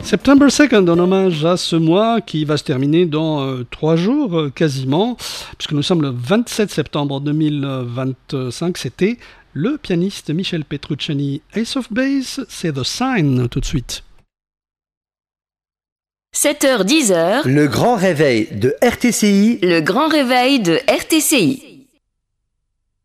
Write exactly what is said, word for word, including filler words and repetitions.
September second, en hommage à ce mois qui va se terminer dans euh, trois jours euh, quasiment, puisque nous sommes le vingt-sept septembre deux mille vingt-cinq. C'était le pianiste Michel Petrucciani. Ace of Base, c'est The Sign tout de suite. sept heures dix. Le grand réveil de R T C I. Le grand réveil de R T C I.